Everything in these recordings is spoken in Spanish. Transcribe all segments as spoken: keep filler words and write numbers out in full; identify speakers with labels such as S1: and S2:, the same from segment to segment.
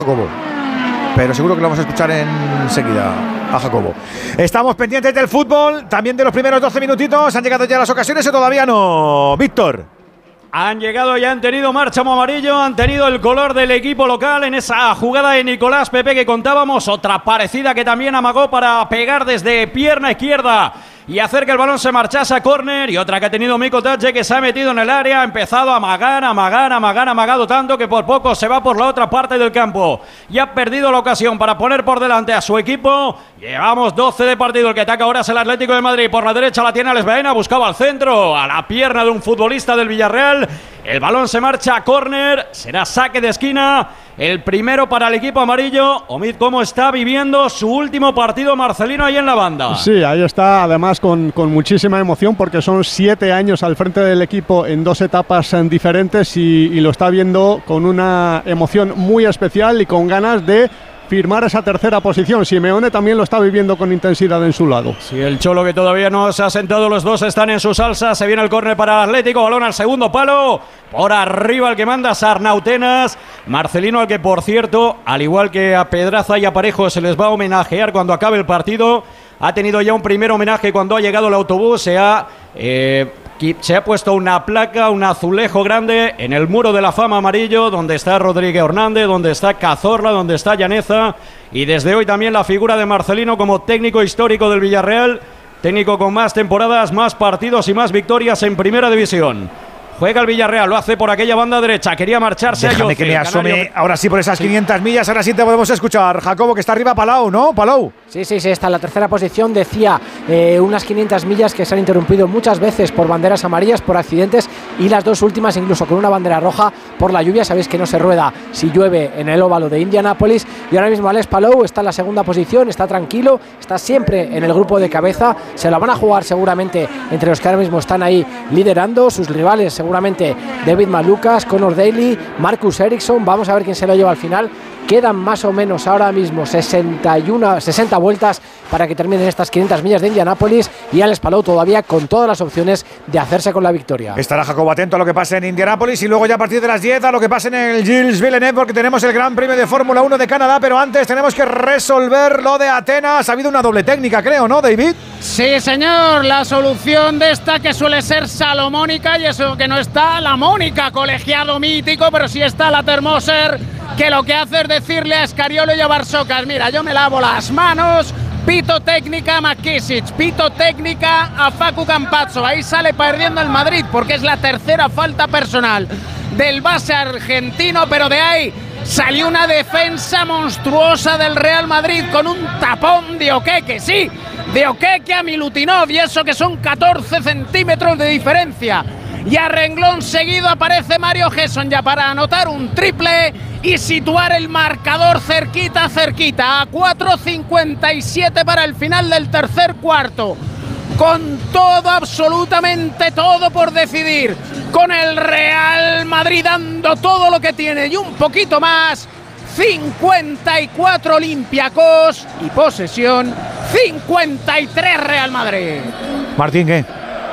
S1: Jacobo, pero seguro que lo vamos a escuchar enseguida a Jacobo. Estamos pendientes del fútbol, también de los primeros doce minutitos. ¿Han llegado ya las ocasiones o todavía no, Víctor?
S2: Han llegado y han tenido marchamo amarillo, han tenido el color del equipo local en esa jugada de Nicolás Pepe que contábamos, otra parecida que también amagó para pegar desde pierna izquierda y hacer que el balón se marchase a córner, y otra que ha tenido Miko Tache, que se ha metido en el área, ha empezado a amagar, amagar, amagar, amagado tanto que por poco se va por la otra parte del campo y ha perdido la ocasión para poner por delante a su equipo. Llevamos doce de partido, el que ataca ahora es el Atlético de Madrid, por la derecha la tiene Alex Baena, buscaba al centro, a la pierna de un futbolista del Villarreal, el balón se marcha a córner, será saque de esquina, el primero para el equipo amarillo. Omid, ¿cómo está viviendo su último partido Marcelino ahí en la banda?
S3: Sí, ahí está, además con, con muchísima emoción, porque son siete años al frente del equipo en dos etapas diferentes y, y lo está viendo con una emoción muy especial y con ganas de firmar esa tercera posición. Simeone también lo está viviendo con intensidad en su lado.
S2: Sí, el Cholo que todavía no se ha sentado, los dos están en su salsa. Se viene el córner para el Atlético, balón al segundo palo, por arriba el que manda Sarnautenas, Marcelino, al que por cierto, al igual que a Pedraza y a Parejo, se les va a homenajear cuando acabe el partido. Ha tenido ya un primer homenaje cuando ha llegado el autobús, se ha... Eh, Se ha puesto una placa, un azulejo grande en el muro de la fama amarillo, donde está Rodríguez Hernández, donde está Cazorla, donde está Llaneza, y desde hoy también la figura de Marcelino como técnico histórico del Villarreal, técnico con más temporadas, más partidos y más victorias en Primera División. Juega el Villarreal, lo hace por aquella banda derecha, quería marcharse.
S1: Déjame
S2: a
S1: que me asome Canario. Ahora sí por esas sí. quinientas millas, ahora sí te podemos escuchar. Jacobo, que está arriba Palau, ¿no? Palau.
S4: Sí, sí, sí, está en la tercera posición, decía, eh, unas quinientas millas que se han interrumpido muchas veces por banderas amarillas, por accidentes, y las dos últimas incluso con una bandera roja por la lluvia. Sabéis que no se rueda si llueve en el óvalo de Indianápolis, y ahora mismo Alex Palou está en la segunda posición, está tranquilo, está siempre en el grupo de cabeza, se la van a jugar seguramente entre los que ahora mismo están ahí liderando, sus rivales seguramente David Malukas, Connor Daly, Marcus Ericsson. Vamos a ver quién se lo lleva al final. Quedan más o menos ahora mismo sesenta y una, sesenta vueltas para que terminen estas quinientas millas de Indianápolis, y Alex Palou todavía con todas las opciones de hacerse con la victoria.
S1: Estará Jacobo atento a lo que pase en Indianápolis y luego ya a partir de las diez a lo que pase en el Gilles Villeneuve, porque tenemos el Gran Premio de Fórmula uno de Canadá, pero antes tenemos que resolver lo de Atenas. Ha habido una doble técnica, creo, ¿no, David?
S5: Sí, señor, la solución de esta que suele ser salomónica, y eso que no está la Mónica, colegiado mítico, pero sí está la Termoser, que lo que hace es decirle a Escariolo y a Barsocas: mira, yo me lavo las manos, pito técnica a McKissic, pito técnica a Facu Campazzo. Ahí sale perdiendo el Madrid porque es la tercera falta personal del base argentino, pero de ahí salió una defensa monstruosa del Real Madrid con un tapón de Oqueque, sí, de Oqueque a Milutinov, y eso que son catorce centímetros de diferencia. Y a renglón seguido aparece Mario Gesson ya para anotar un triple y situar el marcador cerquita, cerquita, a cuatro cincuenta y siete para el final del tercer cuarto. Con todo, absolutamente todo por decidir, con el Real Madrid dando todo lo que tiene y un poquito más. cincuenta y cuatro Olympiacos y posesión cincuenta y tres Real Madrid.
S1: Martín, ¿qué?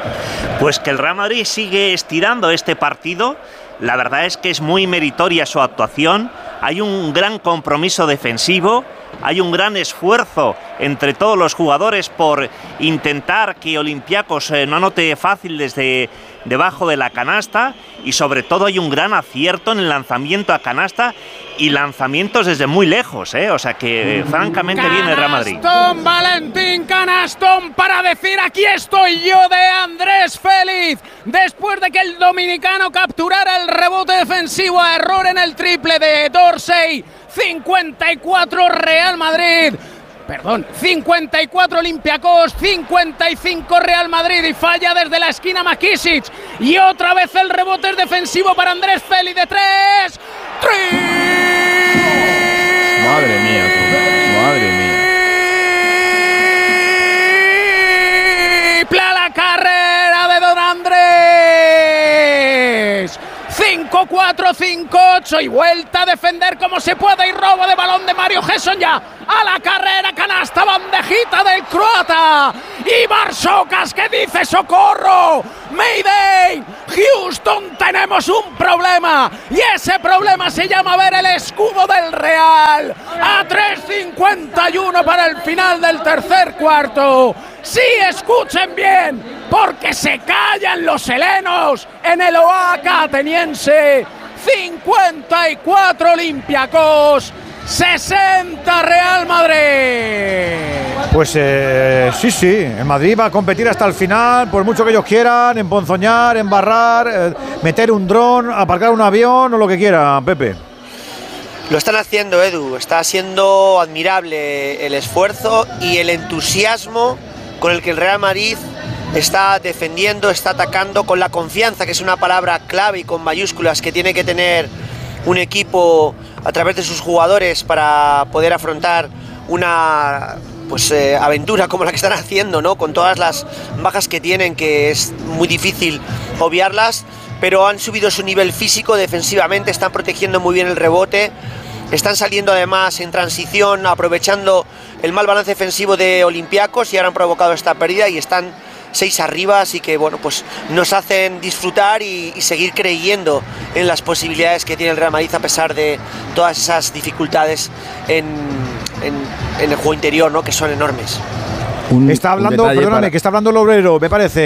S6: Pues que el Real Madrid sigue estirando este partido. La verdad es que es muy meritoria su actuación. Hay un gran compromiso defensivo, hay un gran esfuerzo entre todos los jugadores por intentar que Olympiacos eh, no anote fácil desde debajo de la canasta, y sobre todo hay un gran acierto en el lanzamiento a canasta y lanzamientos desde muy lejos, ¿eh? O sea que eh, francamente
S5: Canastón,
S6: viene el Real Madrid.
S5: Valentín Canastón para decir: aquí estoy yo, de Andrés Félix, después de que el dominicano capturara el rebote defensivo a error en el triple de Dorsey. cincuenta y cuatro Real Madrid, perdón, cincuenta y cuatro Olympiacos, cincuenta y cinco Real Madrid, y falla desde la esquina McKissic, y otra vez el rebote es defensivo para Andrés Félix de tres. ¡Tres!
S7: Madre mía, madre mía.
S5: La carrera de Don Andrés. cinco cuatro cuatro cinco ocho y vuelta a defender como se puede y robo de balón de Mario Gesson ya a la carrera, canasta, bandejita del croata y Barsocas que dice socorro, Mayday, Houston, tenemos un problema y ese problema se llama ver el escudo del Real a tres cincuenta y uno para el final del tercer cuarto. Sí, escuchen bien, porque se callan los helenos en el Oaxaca ateniense. cincuenta y cuatro Olympiacos, sesenta Real Madrid.
S1: Pues eh, sí, sí, el Madrid va a competir hasta el final, por mucho que ellos quieran, emponzoñar, embarrar, eh, meter un dron, aparcar un avión o lo que quiera, Pepe.
S8: Lo están haciendo, Edu, está siendo admirable el esfuerzo y el entusiasmo con el que el Real Madrid está defendiendo, está atacando, con la confianza, que es una palabra clave y con mayúsculas que tiene que tener un equipo a través de sus jugadores para poder afrontar una pues eh, aventura como la que están haciendo, ¿no? Con todas las bajas que tienen, que es muy difícil obviarlas, pero han subido su nivel físico defensivamente, están protegiendo muy bien el rebote, están saliendo además en transición, aprovechando el mal balance defensivo de Olympiacos y ahora han provocado esta pérdida y están seis arriba, así que bueno, pues nos hacen disfrutar y, y seguir creyendo en las posibilidades que tiene el Real Madrid a pesar de todas esas dificultades en, en, en el juego interior, ¿no? Que son enormes.
S1: Un, está hablando, perdóname, para... que está hablando el obrero, me parece,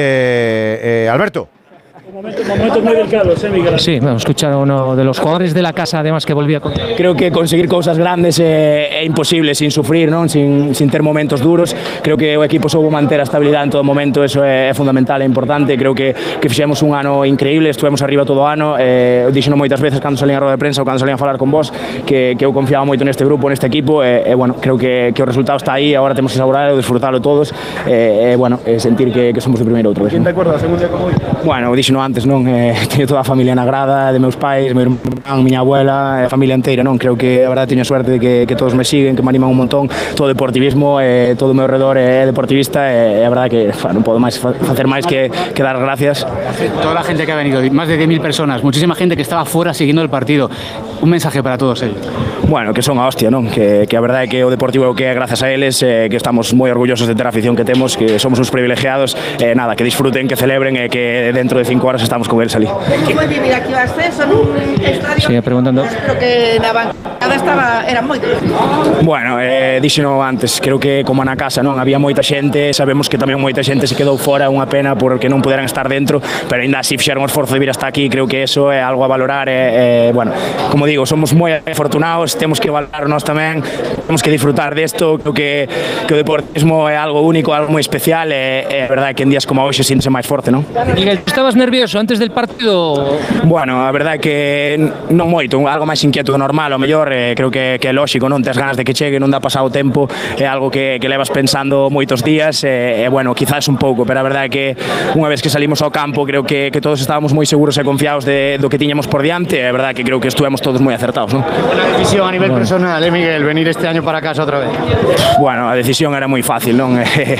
S1: eh, Alberto.
S9: Momentos muy delicados, ¿eh, Miguel? Sí, hemos escuchado a uno de los jugadores de la casa, además, que volvía con...
S10: Creo que conseguir cosas grandes é eh, imposible sin sufrir, non? Sin, sin ter momentos duros. Creo que o equipo soubo manter a estabilidade en todo momento, eso é, é fundamental e importante. Creo que, que fixemos un ano increíble, estuvemos arriba todo o ano. Eh, dixeno moitas veces cando salín a roda de prensa ou cando salín a falar con vos que, que eu confiaba moito neste grupo, neste equipo e, eh, bueno, creo que, que o resultado está aí, agora temos que saboralo, disfrutalo todos e, eh, bueno, eh, sentir que, que somos de primeiro outra vez.
S9: ¿Quién te acuerdas un día como hoy?
S10: Bueno, dixeno antes, non? Eh, teño toda a familia na grada, de meus pais, meu irmán, miña abuela, a familia inteira, non? Creo que a verdade teño suerte de que, que todos me siguen, que me animan un montón, todo o deportivismo, eh, todo o meu redor é deportivista e eh, a verdade que bueno, non podo máis facer máis que, que dar gracias.
S9: Toda la gente que ha venido, más de diez mil personas, muchísima gente que estaba fuera siguiendo el partido, un mensaje para todos ellos.
S10: Bueno, que son a hostia, non? Que, que a verdade é que o Deportivo é o que é grazas a eles, eh, que estamos moi orgullosos de ter a afición que temos, que somos uns privilegiados, eh, nada, que disfruten, que celebren e eh, que dentro de cinco horas estamos con eles ali.
S11: Que foi vivir aquí o ascenso nun estadio,
S9: sí, preguntando.
S11: Pero que na bancada estaba, eran moitos.
S10: Bueno, eh, dixeno antes, creo que como na casa, non? Había moita xente, sabemos que tamén moita xente se quedou fora, unha pena porque non puderan estar dentro, pero ainda así fixeron o esforzo de vir hasta aquí, creo que eso é algo a valorar e, eh, bueno, como digo, somos moi afortunados, temos que valorar nós tamén, temos que disfrutar desto, creo que, que o deportismo é algo único, algo moi especial e é verdade que en días como hoxe síntese máis forte, non?
S9: Miguel, estabas nervioso antes del partido?
S10: Bueno, a verdade é que non moito, algo máis inquieto do normal, o mellor, eh, creo que, que é lógico, non tes ganas de que chegue, non dá pasado o tempo, é algo que, que levas pensando moitos días e, e bueno, quizás un pouco, pero a verdade é que unha vez que salimos ao campo creo que, que todos estábamos moi seguros e confiados de, do que tiñamos por diante e a verdade é que creo que estuvemos todos moi acertados, non?
S9: Una decisión a nivel bueno. personal, eh, Miguel, venir este año para casa outra vez?
S10: Bueno, a decisión era moi fácil, non?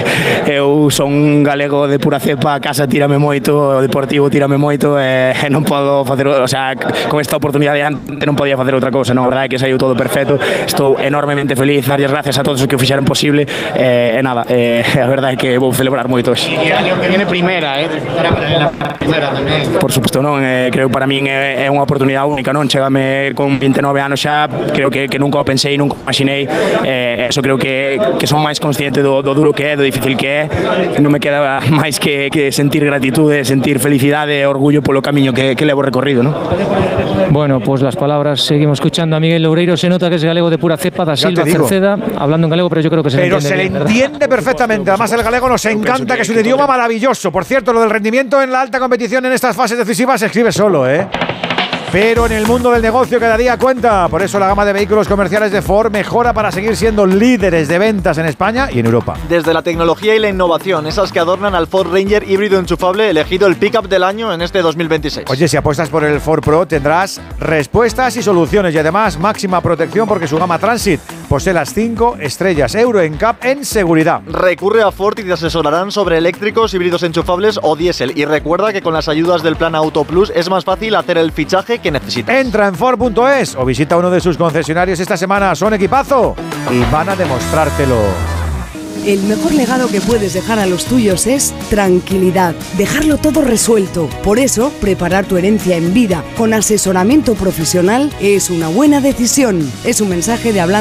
S10: Eu son un galego de pura cepa, a casa tírame moito, o Deportivo tírame moito e non podo facer, o sea, con esta oportunidade antes non podía facer outra cousa, non? A verdade é que saiu todo perfecto, estou enormemente feliz, darlles gracias a todos os que o fixeron posible e, e nada, e, a verdade é que vou celebrar moito hoxe.
S9: E año que viene primeira, eh? Primeira tamén.
S10: Por suposto, non? Eh, creo que para min é, é unha oportunidade única, non? Chegame con vinte e nove anos xa, creo que, que nunca o pensei, nunca o imaginei, eh, eso creo que, que son máis consciente do, do duro que é, do difícil que é, non me queda máis que, que sentir gratitude, sentir felicidade e orgullo polo camiño que, que levo recorrido, ¿no?
S9: Bueno, pues las palabras, seguimos escuchando a Miguel Loureiro, se nota que es galego de pura cepa, da Silva Cerceda, hablando en galego, pero yo creo que se
S1: pero
S9: le entiende
S1: se
S9: bien,
S1: le
S9: ¿verdad?
S1: entiende perfectamente, además el galego nos encanta, que es un idioma maravilloso. Por cierto, lo del rendimiento en la alta competición en estas fases decisivas se escribe solo, ¿eh? Pero en el mundo del negocio cada día cuenta. Por eso la gama de vehículos comerciales de Ford mejora para seguir siendo líderes de ventas en España y en Europa.
S12: Desde la tecnología y la innovación, esas que adornan al Ford Ranger híbrido enchufable, elegido el pick-up del año en este dos mil veintiséis.
S1: Oye, si apuestas por el Ford Pro tendrás respuestas y soluciones y además máxima protección porque su gama Transit Posee las cinco estrellas Euro N C A P en seguridad.
S12: Recurre a Ford y te asesorarán sobre eléctricos, híbridos enchufables o diésel. Y recuerda que con las ayudas del plan Auto Plus es más fácil hacer el fichaje que necesitas.
S1: Entra en Ford punto es o visita uno de sus concesionarios esta semana. Son equipazo y van a demostrártelo.
S13: El mejor legado que puedes dejar a los tuyos es tranquilidad, dejarlo todo resuelto. Por eso, preparar tu herencia en vida con asesoramiento profesional es una buena decisión. Es un mensaje de Hablando